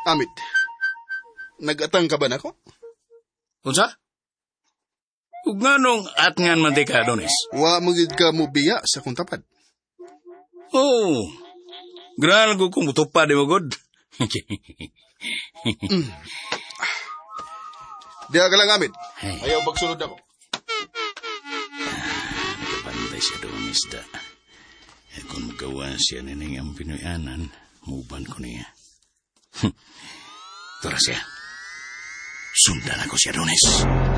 Amit, nagatang ka ba na ko? Unsa? Ug nganong at ngan man di ka, Adonis? Wa magid ka mo biya sa kong tapad. Oh, graal ko kung mutupa di mo god. Diya ka lang, Amit. Hey. Ayaw magsunod ako. Nakapantay siya doon, isda. Kung magawa siya nining ang pinuyanan, muban ko niya. Tora siya. Sundan ako siya, Adonis.